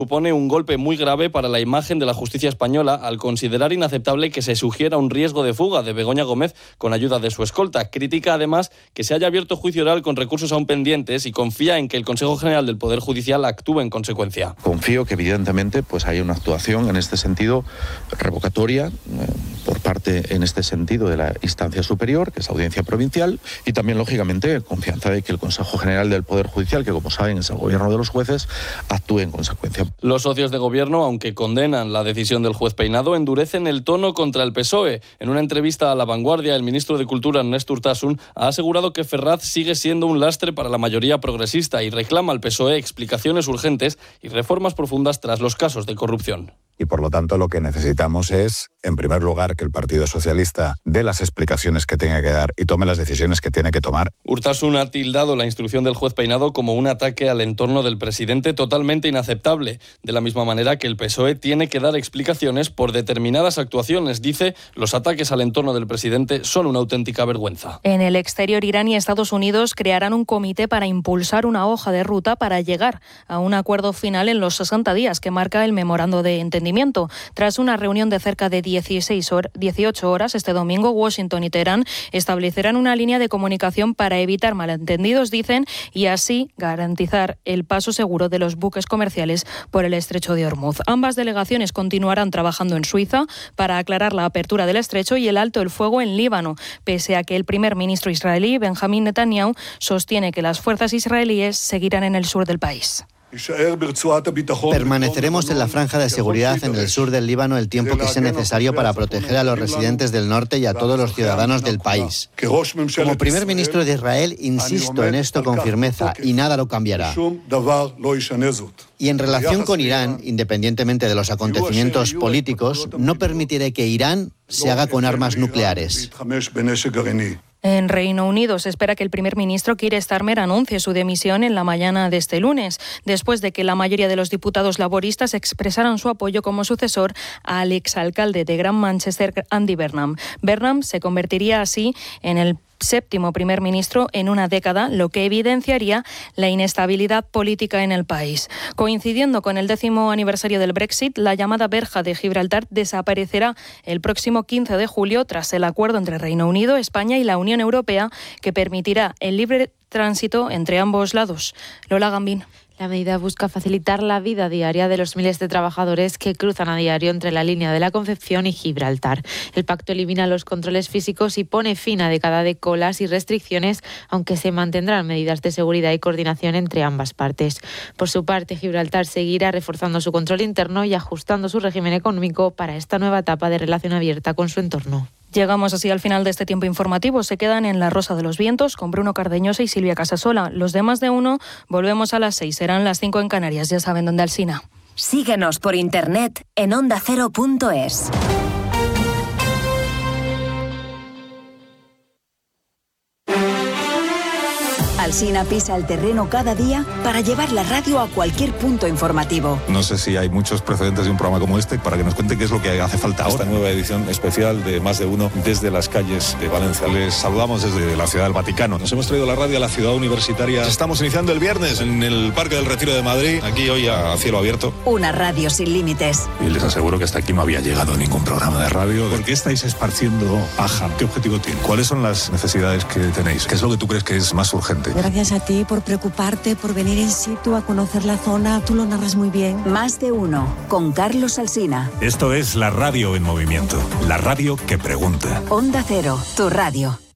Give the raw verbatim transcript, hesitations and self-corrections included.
Supone un golpe muy grave para la imagen de la justicia española al considerar inaceptable que se sugiera un riesgo de fuga de Begoña Gómez con ayuda de su escolta. Critica además que se haya abierto juicio oral con recursos aún pendientes y confía en que el Consejo General del Poder Judicial actúe en consecuencia. Confío que evidentemente pues hay una actuación en este sentido revocatoria eh, por parte en este sentido de la instancia superior, que es la Audiencia Provincial, y también lógicamente confianza de que el Consejo General del Poder Judicial, que como saben es el gobierno de los jueces, actúe en consecuencia. Los socios de gobierno, aunque condenan la decisión del juez Peinado, endurecen el tono contra el P S O E. En una entrevista a La Vanguardia, el ministro de Cultura, Ernest Urtasun, ha asegurado que Ferraz sigue siendo un lastre para la mayoría progresista y reclama al P S O E explicaciones urgentes y reformas profundas tras los casos de corrupción. Y por lo tanto lo que necesitamos es, en primer lugar, que el Partido Socialista dé las explicaciones que tenga que dar y tome las decisiones que tiene que tomar. Urtasun ha tildado la instrucción del juez Peinado como un ataque al entorno del presidente totalmente inaceptable. De la misma manera que el P S O E tiene que dar explicaciones por determinadas actuaciones. Dice, los ataques al entorno del presidente son una auténtica vergüenza. En el exterior, Irán y Estados Unidos crearán un comité para impulsar una hoja de ruta para llegar a un acuerdo final en los sesenta días que marca el memorando de entendimiento. Tras una reunión de cerca de dieciséis horas, dieciocho horas este domingo, Washington y Teherán establecerán una línea de comunicación para evitar malentendidos, dicen, y así garantizar el paso seguro de los buques comerciales por el estrecho de Hormuz. Ambas delegaciones continuarán trabajando en Suiza para aclarar la apertura del estrecho y el alto el fuego en Líbano, pese a que el primer ministro israelí, Benjamín Netanyahu, sostiene que las fuerzas israelíes seguirán en el sur del país. Permaneceremos en la franja de seguridad en el sur del Líbano el tiempo que sea necesario para proteger a los residentes del norte y a todos los ciudadanos del país. Como primer ministro de Israel, insisto en esto con firmeza y nada lo cambiará. Y en relación con Irán, independientemente de los acontecimientos políticos, no permitiré que Irán se haga con armas nucleares. En Reino Unido se espera que el primer ministro Keir Starmer anuncie su dimisión en la mañana de este lunes, después de que la mayoría de los diputados laboristas expresaran su apoyo como sucesor al exalcalde de Gran Manchester, Andy Burnham. Burnham se convertiría así en el séptimo primer ministro en una década, lo que evidenciaría la inestabilidad política en el país. Coincidiendo con el décimo aniversario del Brexit, la llamada verja de Gibraltar desaparecerá el próximo quince de julio tras el acuerdo entre Reino Unido, España y la Unión Europea que permitirá el libre tránsito entre ambos lados. Lola Gambín. La medida busca facilitar la vida diaria de los miles de trabajadores que cruzan a diario entre la línea de la Concepción y Gibraltar. El pacto elimina los controles físicos y pone fin a década de colas y restricciones, aunque se mantendrán medidas de seguridad y coordinación entre ambas partes. Por su parte, Gibraltar seguirá reforzando su control interno y ajustando su régimen económico para esta nueva etapa de relación abierta con su entorno. Llegamos así al final de este tiempo informativo. Se quedan en La Rosa de los Vientos con Bruno Cardeñosa y Silvia Casasola. Los demás de uno volvemos a las seis. Serán las cinco en Canarias. Ya saben dónde, Alsina. Síguenos por internet en onda cero punto es. Alsina pisa el terreno cada día para llevar la radio a cualquier punto informativo. No sé si hay muchos precedentes de un programa como este para que nos cuente qué es lo que hace falta ahora. Esta nueva edición especial de Más de Uno desde las calles de Valencia. Les saludamos desde la Ciudad del Vaticano. Nos hemos traído la radio a la ciudad universitaria. Estamos iniciando el viernes en el Parque del Retiro de Madrid, aquí hoy a cielo abierto. Una radio sin límites. Y les aseguro que hasta aquí no había llegado ningún programa de radio. ¿Por qué estáis esparciendo paja? ¿Qué objetivo tiene? ¿Cuáles son las necesidades que tenéis? ¿Qué es lo que tú crees que es más urgente? Gracias a ti por preocuparte, por venir in situ a conocer la zona. Tú lo narras muy bien. Más de Uno, con Carlos Alsina. Esto es la radio en movimiento. La radio que pregunta. Onda Cero, tu radio.